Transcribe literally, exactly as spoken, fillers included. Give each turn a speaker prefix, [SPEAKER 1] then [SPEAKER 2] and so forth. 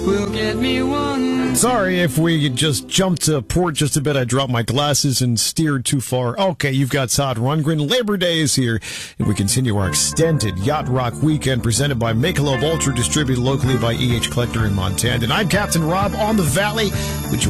[SPEAKER 1] will get me one.
[SPEAKER 2] Sorry if we just jumped to port just a bit. I dropped my glasses and steered too far. Okay, you've got Todd Rundgren. Labor Day is here, and we continue our extended Yacht Rock weekend presented by Michelob Ultra, distributed locally by E H Collector in Montana. And I'm Captain Rob on the Valley. Would you